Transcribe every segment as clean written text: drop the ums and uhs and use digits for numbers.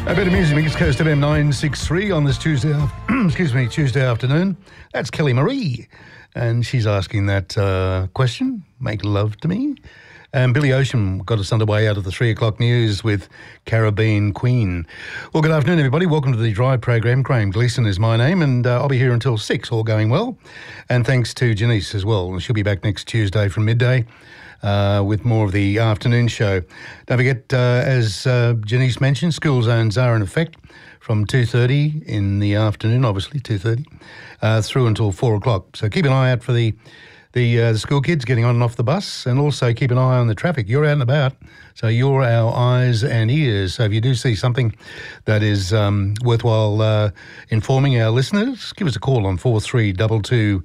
A bit of music, Mix Coast FM 963 on this Tuesday afternoon. That's Kelly Marie, and she's asking that question, make love to me. And Billy Ocean got us underway out of the 3 o'clock news with Caribbean Queen. Well, good afternoon, everybody. Welcome to the Drive program. Graham Gleeson is my name, and I'll be here until 6, all going well. And thanks to Janice as well. She'll be back next Tuesday from midday with more of the afternoon show. Don't forget, as Janice mentioned, school zones are in effect from 2:30 in the afternoon, obviously 2:30, through until 4 o'clock. So keep an eye out for the school kids getting on and off the bus, and also keep an eye on the traffic. You're out and about, so you're our eyes and ears. So if you do see something that is worthwhile informing our listeners, give us a call on 4322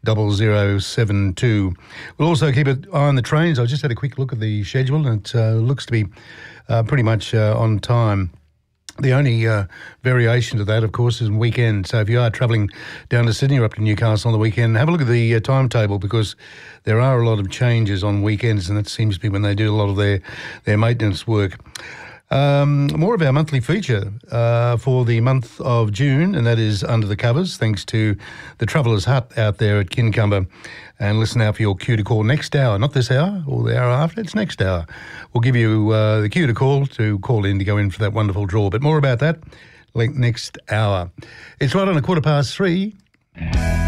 0072. We'll also keep an eye on the trains. I just had a quick look at the schedule, and it looks to be pretty much on time. The only variation to that, of course, is weekend. So if you are travelling down to Sydney or up to Newcastle on the weekend, have a look at the timetable, because there are a lot of changes on weekends, and that seems to be when they do a lot of their maintenance work. More of our monthly feature for the month of June, and that is Under the Covers, thanks to the Travellers Hut out there at Kincumber. And listen out for your cue to call next hour, not this hour or the hour after, it's next hour. We'll give you the cue to call in to go in for that wonderful draw. But more about that next hour. It's right on 3:15.